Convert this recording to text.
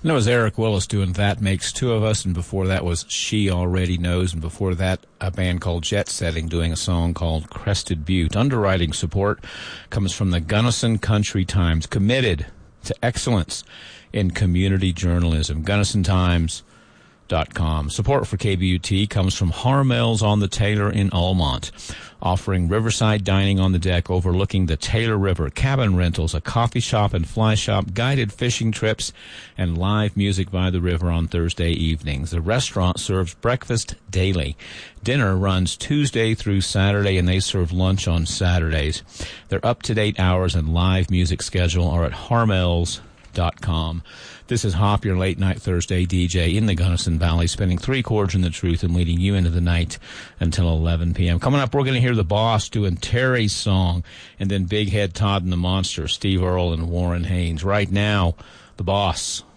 And it was Eric Willis doing That Makes Two of Us, and before that was She Already Knows, and before that a band called Jet Setting doing a song called Crested Butte. Underwriting support comes from the Gunnison Country Times, committed to excellence in community journalism. GunnisonTimes.com. Support for KBUT comes from Harmel's on the Taylor in Almont, offering riverside dining on the deck overlooking the Taylor River, cabin rentals, a coffee shop and fly shop, guided fishing trips, and live music by the river on Thursday evenings. The restaurant serves breakfast daily. Dinner runs Tuesday through Saturday, and they serve lunch on Saturdays. Their up-to-date hours and live music schedule are at harmels.com. This is Hop, your late-night Thursday DJ in the Gunnison Valley, spinning three chords in the truth and leading you into the night until 11 p.m. Coming up, we're going to hear The Boss doing Terry's song, and then Big Head Todd and the Monster, Steve Earle and Warren Haynes. Right now, The Boss.